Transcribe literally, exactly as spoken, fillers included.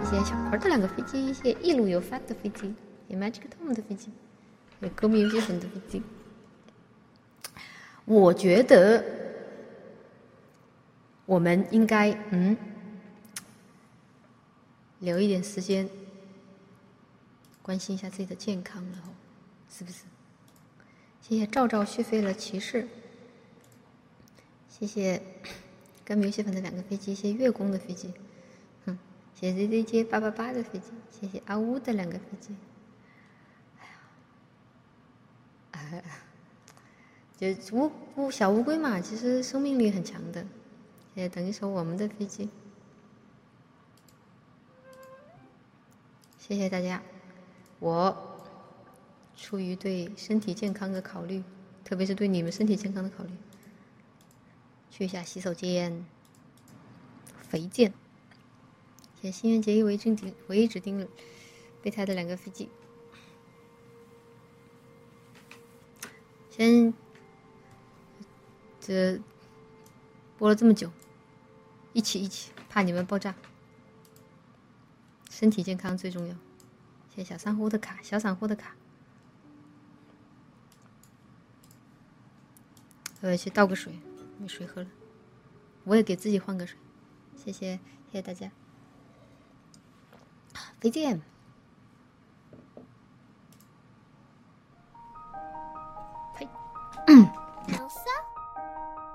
谢小块的两个飞机，谢谢一路有发的飞机，谢谢 Magic Tom 的飞机，有歌迷游戏粉的飞机。我觉得我们应该嗯留一点时间关心一下自己的健康了哦，是不是？谢谢赵赵续费了骑士，谢谢歌迷游戏粉的两个飞机，谢谢月宫的飞机，哼，谢谢 Z Z J 八八八的飞机，谢谢阿乌的两个飞机。哎呀，就乌乌小乌龟嘛，其实生命力很强的。也等一首我们的飞机，谢谢大家。我出于对身体健康的考虑，特别是对你们身体健康的考虑，去一下洗手间，肥健。谢谢新垣结衣为指定为指定备胎的两个飞机。先这播了这么久，一起一起，怕你们爆炸。身体健康最重要。谢谢小散户的卡，小散户的卡。我要去倒个水，没水喝了。我也给自己换个水。谢谢，谢谢大家。飞剑。